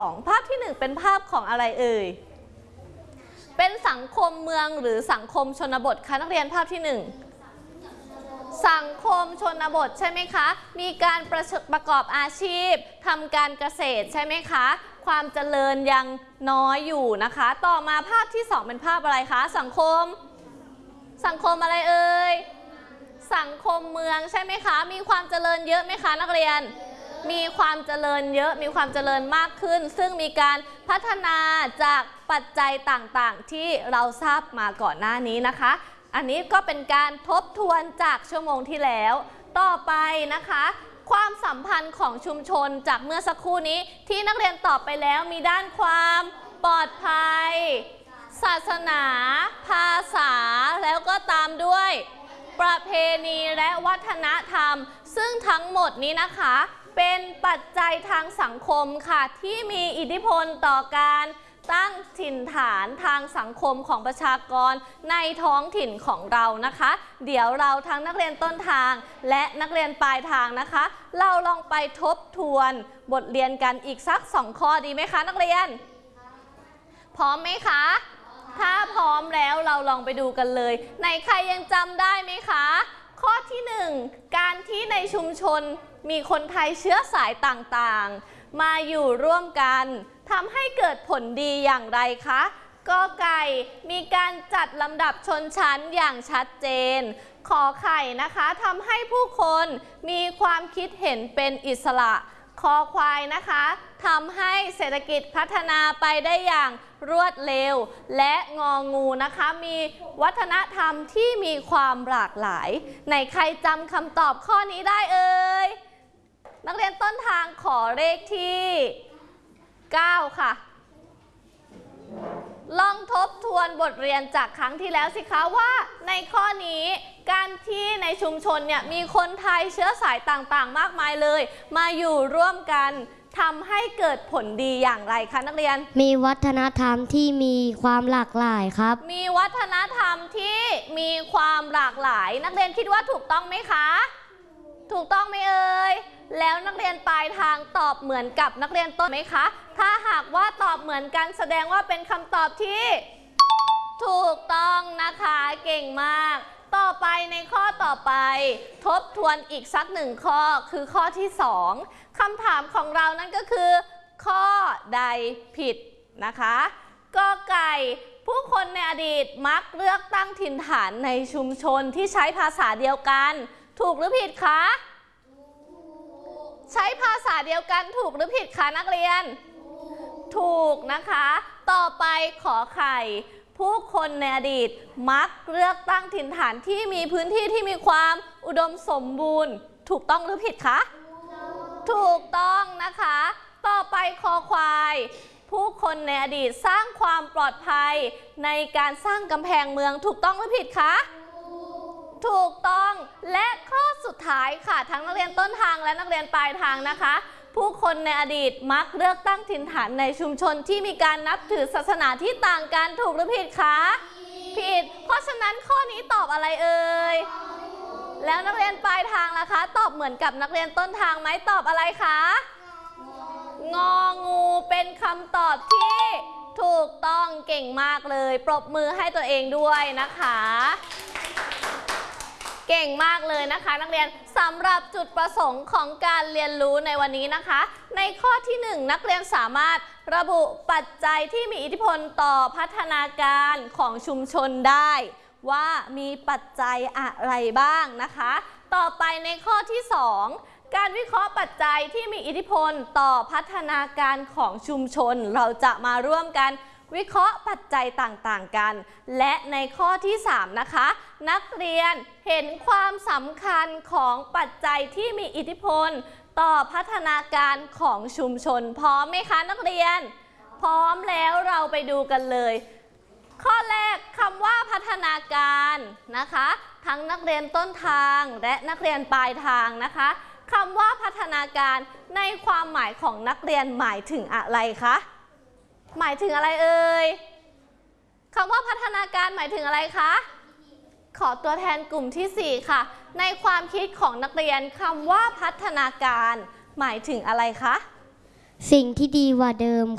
ภาพที่1เป็นภาพของอะไรเอ่ยเป็นสังคมเมืองหรือสังคมชนบทคะนักเรียนภาพที่1สังคมชนบทใช่ไหมคะมีการประกอบอาชีพทำการเกษตรใช่ไหมคะความเจริญยังน้อยอยู่นะคะต่อมาภาพที่2เป็นภาพอะไรคะสังคมอะไรเอ่ยสังคมเมืองใช่ไหมคะมีความเจริญเยอะไหมคะนักเรียนมีความเจริญเยอะมีความเจริญมากขึ้นซึ่งมีการพัฒนาจากปัจจัยต่างๆที่เราทราบมาก่อนหน้านี้นะคะอันนี้ก็เป็นการทบทวนจากชั่วโมงที่แล้วต่อไปนะคะความสัมพันธ์ของชุมชนจากเมื่อสักครู่นี้ที่นักเรียนตอบไปแล้วมีด้านความปลอดภัยศาสนาภาษาแล้วก็ตามด้วยประเพณีและวัฒนธรรมซึ่งทั้งหมดนี้นะคะเป็นปัจจัยทางสังคมค่ะที่มีอิทธิพลต่อการตั้งถิ่นฐานทางสังคมของประชากรในท้องถิ่นของเรานะคะเดี๋ยวเราทั้งนักเรียนต้นทางและนักเรียนปลายทางนะคะเราลองไปทบทวนบทเรียนกันอีกสัก2ข้อดีไหมคะนักเรียนพร้อมไหมคะถ้าพร้อมแล้วเราลองไปดูกันเลยไหนใครยังจำได้ไหมคะข้อที่1การที่ในชุมชนมีคนไทยเชื้อสายต่างๆมาอยู่ร่วมกันทำให้เกิดผลดีอย่างไรคะกอไก่มีการจัดลำดับชนชั้นอย่างชัดเจนขอไข่นะคะทำให้ผู้คนมีความคิดเห็นเป็นอิสระคอควายนะคะทำให้เศรษฐกิจพัฒนาไปได้อย่างรวดเร็วและงองูนะคะมีวัฒนธรรมที่มีความหลากหลายไหนใครจำคำตอบข้อนี้ได้เอ่ยนักเรียนต้นทางขอเลขที่9ค่ะลองทบทวนบทเรียนจากครั้งที่แล้วสิคะว่าในข้อนี้การที่ในชุมชนเนี่ยมีคนไทยเชื้อสายต่างๆมากมายเลยมาอยู่ร่วมกันทำให้เกิดผลดีอย่างไรคะนักเรียนมีวัฒนธรรมที่มีความหลากหลายครับมีวัฒนธรรมที่มีความหลากหลายนักเรียนคิดว่าถูกต้องไหมคะถูกต้องไหมเอ่ยแล้วนักเรียนปลายทางตอบเหมือนกับนักเรียนต้นไหมคะถ้าหากว่าตอบเหมือนกันแสดงว่าเป็นคำตอบที่ถูกต้องนะคะเก่งมากต่อไปในข้อต่อไปทบทวนอีกสัก1ข้อคือข้อที่2คำถามของเรานั่นก็คือข้อใดผิดนะคะกอไก่ผู้คนในอดีตมักเลือกตั้งถิ่นฐานในชุมชนที่ใช้ภาษาเดียวกันถูกหรือผิดคะใช้ภาษาเดียวกันถูกหรือผิดคะนักเรียนถูกนะคะต่อไปขอไข่ผู้คนในอดีตมักเลือกตั้งถิ่นฐานที่มีพื้นที่ที่มีความอุดมสมบูรณ์ถูกต้องหรือผิดคะถูกต้องนะคะต่อไปคอควายผู้คนในอดีตสร้างความปลอดภัยในการสร้างกำแพงเมืองถูกต้องหรือผิดคะถูกต้องและข้อสุดท้ายค่ะทั้งนักเรียนต้นทางและนักเรียนปลายทางนะคะผู้คนในอดีตมักเลือกตั้งถิ่นฐานในชุมชนที่มีการนับถือศาสนาที่ต่างกันถูกหรือผิดคะผิดเพราะฉะนั้นข้อนี้ตอบอะไรเอ่ยแล้วนักเรียนปลายทางล่ะคะตอบเหมือนกับนักเรียนต้นทางไหมตอบอะไรคะงองูเป็นคำตอบที่ถูกต้องเก่งมากเลยปรบมือให้ตัวเองด้วยนะคะเก่งมากเลยนะคะนักเรียนสำหรับจุดประสงค์ของการเรียนรู้ในวันนี้นะคะในข้อที่1นักเรียนสามารถระบุปัจจัยที่มีอิทธิพลต่อพัฒนาการของชุมชนได้ว่ามีปัจจัยอะไรบ้างนะคะต่อไปในข้อที่2การวิเคราะห์ปัจจัยที่มีอิทธิพลต่อพัฒนาการของชุมชนเราจะมาร่วมกันวิเคราะห์ปัจจัยต่างๆกันและในข้อที่3นะคะนักเรียนเห็นความสำคัญของปัจจัยที่มีอิทธิพลต่อพัฒนาการของชุมชนพร้อมไหมคะนักเรียนพร้อมแล้วเราไปดูกันเลยข้อแรกคำว่าพัฒนาการนะคะทั้งนักเรียนต้นทางและนักเรียนปลายทางนะคะคำว่าพัฒนาการในความหมายของนักเรียนหมายถึงอะไรคะหมายถึงอะไรเอ่ยคำว่าพัฒนาการหมายถึงอะไรคะขอตัวแทนกลุ่มที่4ค่ะในความคิดของนักเรียนคำว่าพัฒนาการหมายถึงอะไรคะสิ่งที่ดีกว่าเดิม